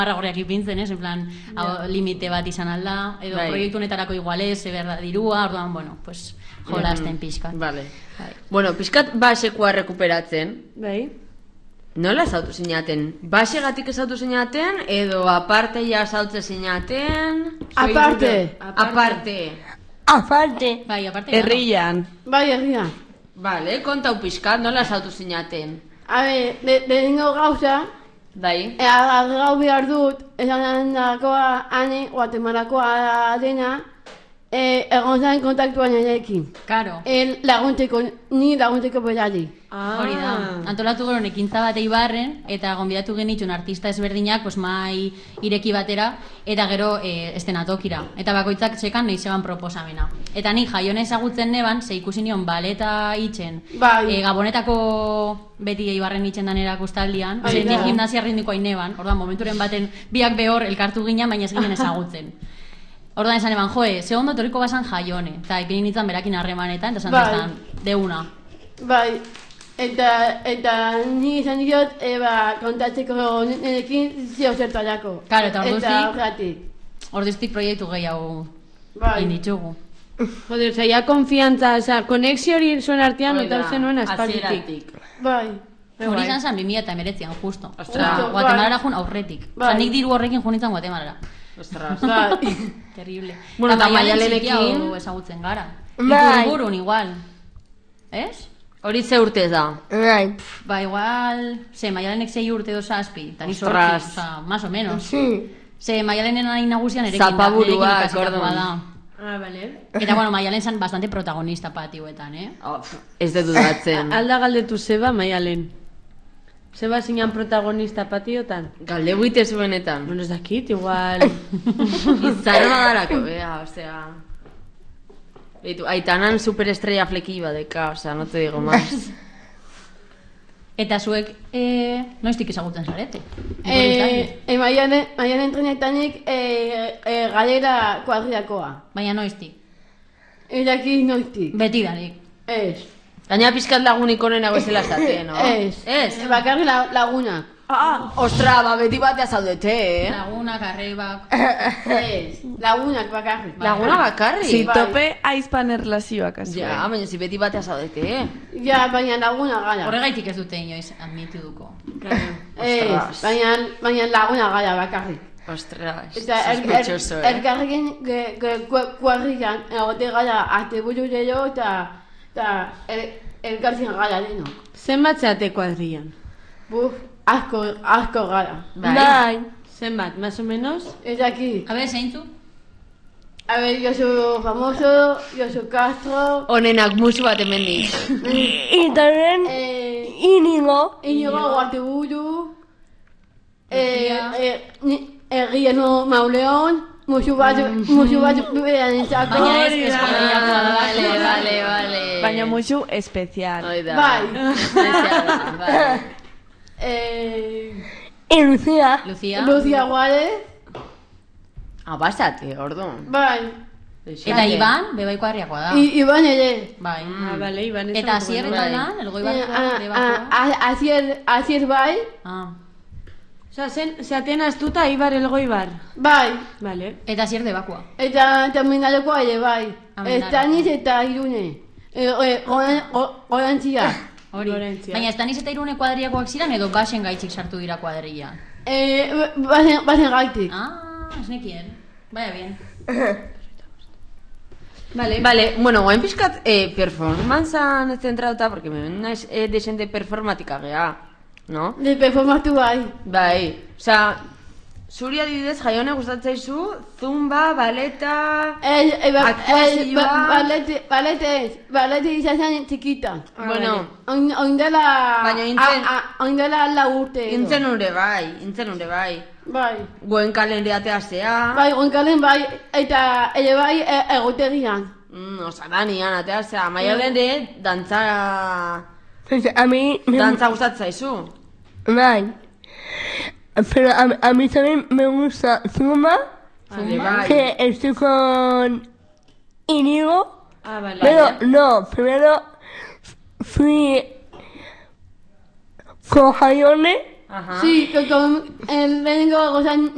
Marragorriak ipintzen, en plan, limite bat izan alda, edo proiektu honetarako igualez, berda dirua, orduan, bueno, pues, jolasten pixkat. Vale. Bueno, pixkat basekoa rekuperatzen. Bai. Nola esautu zinaten? Basegatik esautu zinaten, edo aparte ja esautze zinaten? Aparte. Bai, aparte. Herrian. Bai, herrian. Vale, kontau pixkat, nola esautu zinaten? A ver, lehenengo gauza, Bai. Gau behar dut, esan dakoa, ane, Guatemalakoa dena, egon zen kontaktuan erekin. Karo. Ni lagunteko berari. Hori da. Antolatu gero ekintza bat Eibarren, eta gonbidatu genitun artista ezberdinak, pues, mai ireki batera, eta gero estenatokira. Eta bakoitzak txekan nahi zeban proposamena. Eta ni jaione ezagutzen neban, ze ikusi nion baleta itxen, Gabonetako beti Eibarren itxen dan erakustaldian, ze ni gimnasia rindikoa neban, orduan momenturen baten biak behor elkartu ginen, baina ez ginen ezagutzen. Orduan esan eban, ze ondo toriko basan jaione, eta ipini nintzen berakin harremanetan, eta esan deuna. Bai, eta ni izan diot, kontatzeko nerekin zeo zertarako. Karo, eta orduztik proiektu gehiago inditzugu. Joder, ya konfiantza, konexio hori zuen artean notar zenuen aspalditik. Bai. Hori izan zen 2019an, justo. Guatemalara jun aurretik. Nik diru horrekin junitzen Guatemalara. Ostras. Terrible. Bueno, eta Maialenekin ezagutzen gara. Iturburun igual. Ez? Hori ze urte da? Ba, igual... Maialenek 6 urte edo 7, eta ni sortzi, más o menos. Ze Maialenen nahi nagusian erekin ikasitakoa da. Vale. Eta, bueno, Maialen zan bastante protagonista patioetan, Ez dut dudatzen. Alda galdetu zeba, Maialen. Zeba zinan protagonista patiotan? Galde buite zuenetan. Bueno, ez dakit, igual... Izan madarako, osea... Beitu, Aitanan superestrella flekiba deka, osea, no te digo más. Eta zuek, noiztik ezagutzen zarete? Maialen entrenetanik galera kuadriakoa. Baina noiztik? Eraki noiztik. Betidanik. Ez. Gaina pizkat lagunik onenago ezela zaten, no? Ez. Bakarri lagunak. Ostra, beti batea zaudete, Lagunak, arrebak... Ez, lagunak bakarri. Laguna bakarri? Zitope aizpan erlazioak, azu. Ja, baina zi beti batea zaudete, Ja, baina laguna gara. Horregaitik ez dute inoiz admitiduko. Ez, baina laguna gara bakarri. Ostras, sospechoso, Elkarrekin kuadrian, egote gara arte buru gero eta elkartzen gara denok. Zenbat zeate kuadrian? Asko gara. Bai. Zenbat, más o menos? Ez aquí. A ver, zeintzu? A ver, Josu Famoso, Josu Castro... Honenak musu bat hemendik. Itaren... Inigo Guateburu... Errieno Mauleon... Musu bat beran entzako... Baina ez eskuadriakoa da. Vale. Baina musu especial. Bai. Lucia Juárez. Basate, orduan. Bai. Eta Iban, bebai kuadriakoa da. Iban ere. Bai. Vale, Iban ez. Eta Asier eta lan, elgoi bakoa. Asier bai. Osa, zeaten astuta Ibar elgoibar. Bai. Vale. Eta Asier de bakoa. Eta Mendalekoa ere bai. Estaniz eta Irune. Gorantzia. Hori. Baina Estaniz eta Irune kuadriakoak ziren edo basen gaitxik sartu dira kuadrilla? Basen gaitik. Ez nekien. Baina bien. Vale, bueno, guain pixkat performanzan zentrauta, porque me ven naiz desente performatika gea, no? De performatu bai. Bai, osea, zuri adibidez jaione gustatzaizu, zumba, baleta, aktuazioa... Balete izan zen txikita. Bueno, oindela la urte. Intzen ure bai. Bai. Goenkalen reatea zea. Bai, goenkalen bai, eta ere bai egotegian. Osadanean, atea zea, Maialen de dantza gustatzaizu. Bai. Pero a mí también me gusta Zumba, que estoy con Inigo. Vale. Pero no, primero fui con Jaione. Sí, con el vengo